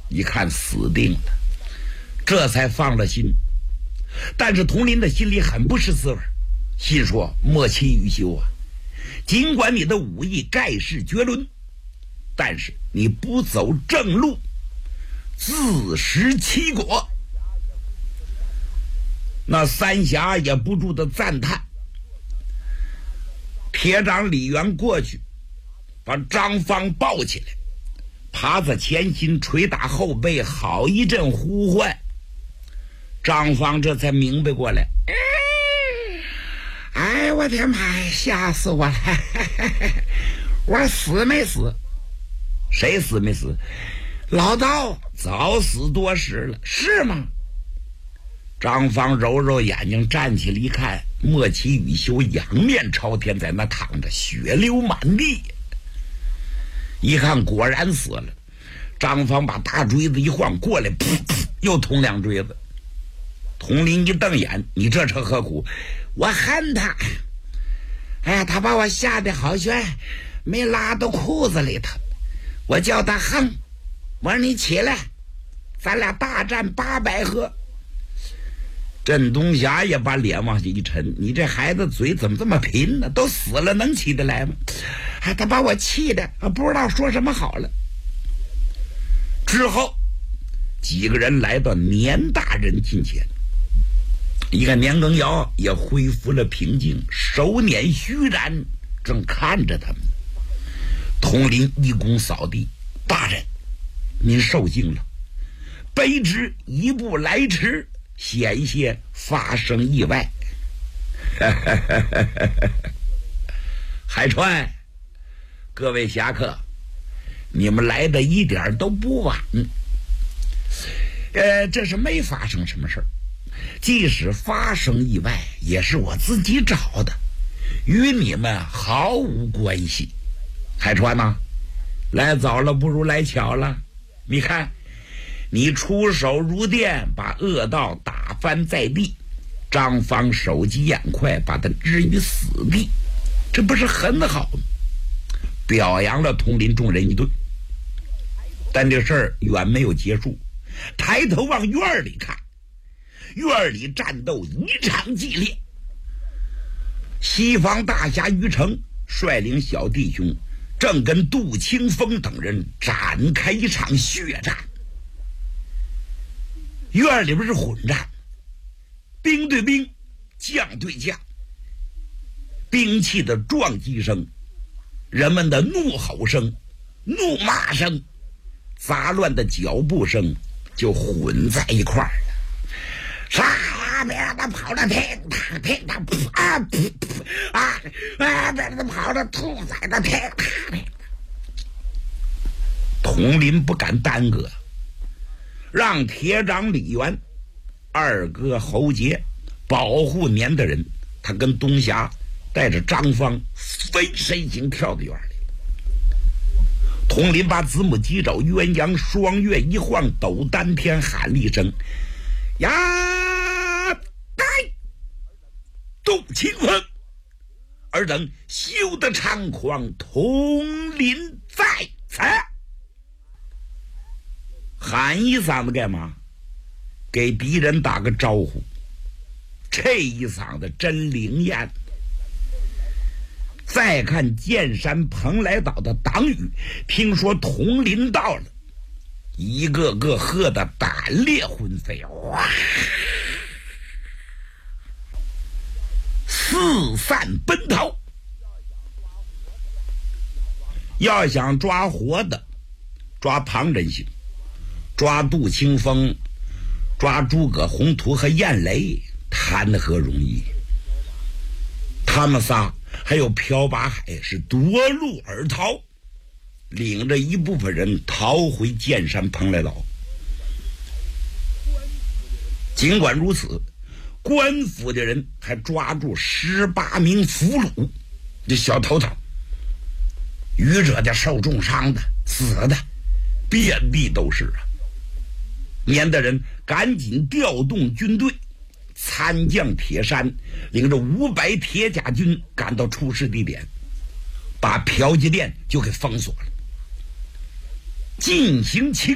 一看死定了，这才放了心。但是佟林的心里很不是滋味，心说莫欺于修啊，尽管你的武艺盖世绝伦，但是你不走正路，自食其果。那三峡也不住的赞叹。铁掌李元过去把张方抱起来，趴在前心，捶打后背，好一阵呼唤。张方这才明白过来，哎，我的妈呀，吓死我了！我死没死？谁死没死？老道早死多时了，是吗？张方揉揉眼睛，站起来一看，莫奇雨修仰面朝天，在那躺着，血流满地。一看果然死了，张方把大锥子一晃过来，噗噗又捅两锥子。佟林一瞪眼，你这成何苦？我恨他，哎呀，他把我吓得好悬，没拉到裤子里头。我叫他哼，我说你起来，咱俩大战800合。镇东霞也把脸往下一沉，你这孩子嘴怎么这么贫呢？都死了能起得来吗？哎，他把我气的不知道说什么好了。之后几个人来到年大人近前，一个年羹尧也恢复了平静，手捻虚髯，正看着他们。佟林一躬扫地，大人您受惊了，卑职一步来迟，险些发生意外。海川，各位侠客，你们来的一点都不晚。这是没发生什么事儿，即使发生意外也是我自己找的，与你们毫无关系。海川呐，来早了不如来巧了。你看你出手如电，把恶道打翻在地，张方手疾眼快，把他置于死地，这不是很好吗？表扬了佟林众人一顿。但这事儿远没有结束，抬头往院里看，院里战斗异常激烈。西方大侠于成率领小弟兄正跟杜清风等人展开一场血战。院里边是混战，兵对兵，将对将，兵器的撞击声，人们的怒吼声、怒骂声，杂乱的脚步声就混在一块儿了。啥别让他跑了，乒乓乒乓噗啊噗噗啊啊！别让他跑了，兔崽子乒乓乒乓。佟林不敢耽搁，让铁掌李元、二哥侯杰保护年的人，他跟东霞带着张方飞身形跳到院里。佟林把子母鸡爪鸳鸯双月一晃，抖丹天喊了一声：“呀！”带杜清风，尔等休得猖狂，佟林在此。喊一嗓子干嘛？给敌人打个招呼。这一嗓子真灵验。再看剑山蓬莱岛的党羽，听说佟林到了，一个个喝得胆裂魂飞，哇，四散奔逃。要想抓活的，抓旁人行，抓杜清风，抓诸葛宏图和燕雷，谈何容易？他们仨还有朴八海是夺路而逃，领着一部分人逃回剑山蓬莱岛。尽管如此，官府的人还抓住18名俘虏，这小头头，愚者的、受重伤的、死的，遍地都是啊。年的人赶紧调动军队，参将铁山领着500铁甲军赶到出事地点，把嫖妓店就给封锁了，进行清